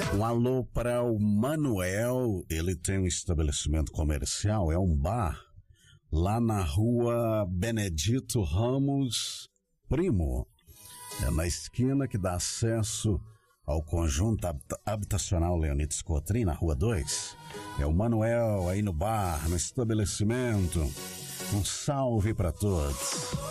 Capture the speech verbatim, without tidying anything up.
Um alô para o Manuel, ele tem um estabelecimento comercial, é um bar, lá na rua Benedito Ramos Primo, é na esquina que dá acesso ao conjunto habitacional Leonides Cotrim, na rua dois. É o Manuel aí no bar, no estabelecimento. Um salve para todos.